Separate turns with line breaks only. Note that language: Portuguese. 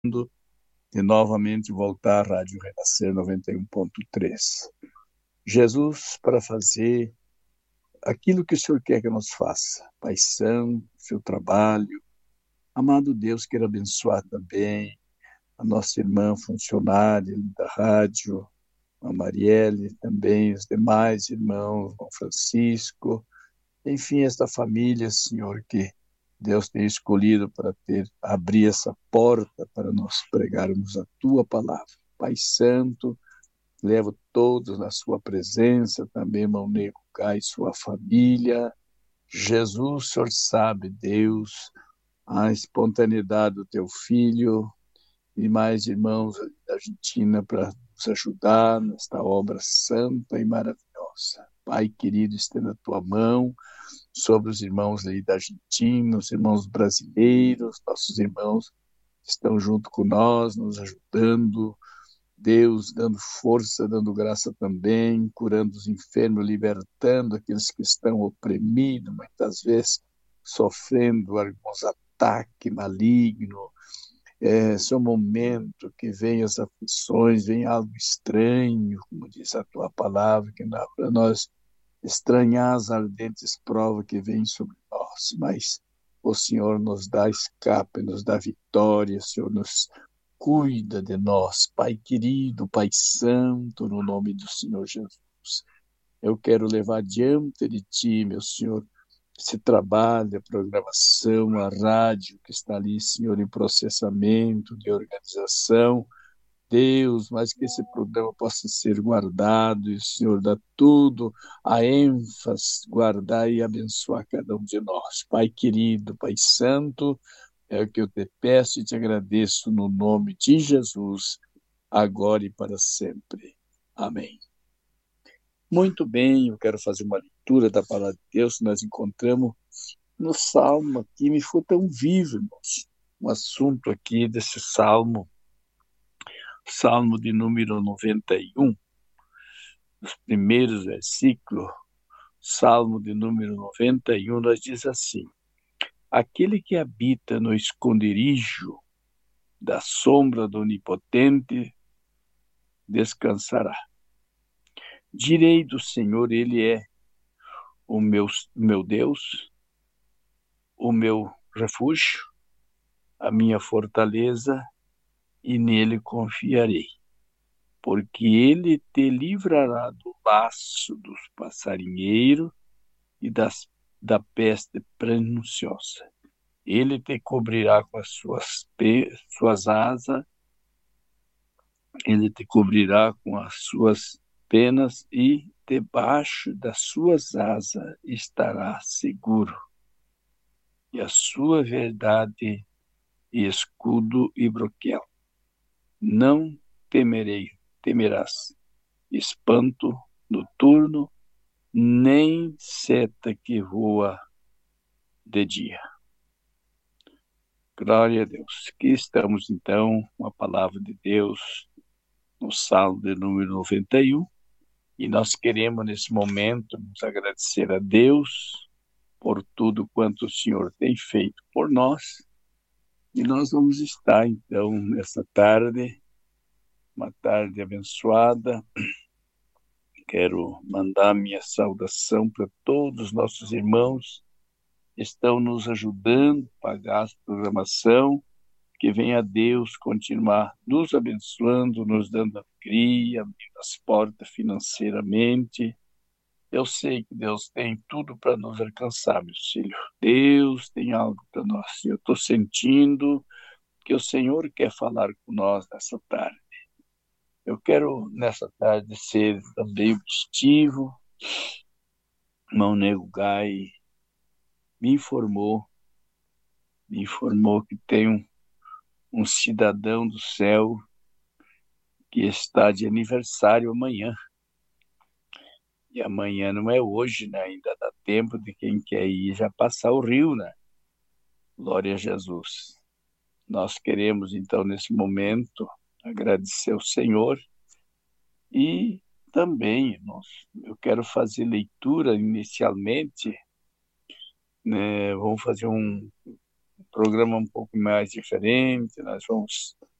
de novamente voltar à Rádio Renascer 91.3. Jesus, para fazer aquilo que o Senhor quer que nós faça, Pai Santo, seu trabalho, amado Deus, queira abençoar também a nossa irmã funcionária da rádio, a Marielle, também os demais irmãos, João Francisco, enfim, esta família, Senhor, que Deus tem escolhido para abrir essa porta para nós pregarmos a Tua palavra. Pai Santo, levo todos na Sua presença, também irmão Nego Gai e sua família. Jesus, o Senhor sabe, Deus, a espontaneidade do Teu Filho e mais irmãos da Argentina para nos ajudar nesta obra santa e maravilhosa. Pai querido, estenda a Tua mão sobre os irmãos aí da Argentina, os irmãos brasileiros, nossos irmãos que estão junto com nós, nos ajudando, Deus dando força, dando graça também, curando os enfermos, libertando aqueles que estão oprimidos, muitas vezes sofrendo alguns ataques malignos. Esse é o momento que vem as aflições, vem algo estranho, como diz a Tua palavra, que dá para nós estranhar as ardentes provas que vêm sobre nós, mas o Senhor nos dá escape, nos dá vitória, o Senhor nos cuida de nós, Pai querido, Pai santo, no nome do Senhor Jesus. Eu quero levar diante de Ti, meu Senhor, esse trabalho, a programação, a rádio que está ali, Senhor, em processamento, de organização, Deus, mas que esse programa possa ser guardado e o Senhor dá tudo, a ênfase, guardar e abençoar cada um de nós. Pai querido, Pai santo, é o que eu te peço e te agradeço no nome de Jesus, agora e para sempre. Amém. Muito bem, eu quero fazer uma leitura da palavra de Deus que nós encontramos no Salmo aqui, me foi tão vivo, irmãos. Um assunto aqui desse Salmo, Salmo de número 91, os primeiros versículos, Salmo de número 91, nós diz assim: aquele que habita no esconderijo da sombra do Onipotente descansará. Direi do Senhor, Ele é o meu Deus, o meu refúgio, a minha fortaleza, e nele confiarei. Porque ele te livrará do laço dos passarinheiros e da peste perniciosa. Ele te cobrirá com as suas asas, ele te cobrirá com as suas penas e debaixo das suas asas estará seguro. E a sua verdade e escudo e broquel. Não temerás espanto noturno, nem seta que voa de dia. Glória a Deus. Aqui estamos, então, com a palavra de Deus no Salmo de número 91, e nós queremos, nesse momento, nos agradecer a Deus por tudo quanto o Senhor tem feito por nós, e nós vamos estar, então, nessa tarde, uma tarde abençoada. Quero mandar minha saudação para todos os nossos irmãos que estão nos ajudando a pagar a programação. Que venha Deus continuar nos abençoando, nos dando alegria, abrindo as portas financeiramente. Eu sei que Deus tem tudo para nos alcançar, meu filho. Deus tem algo para nós. Eu estou sentindo que o Senhor quer falar com nós nessa tarde. Eu quero, nessa tarde, ser também objetivo. Irmão Nego Gai me informou que tem um cidadão do céu que está de aniversário amanhã. E amanhã não é hoje, né? Ainda dá tempo de quem quer ir já passar o rio, né? Glória a Jesus. Nós queremos, então, nesse momento, agradecer ao Senhor e também, irmãos, eu quero fazer leitura inicialmente, né? Vamos fazer um programa um pouco mais diferente, nós vamos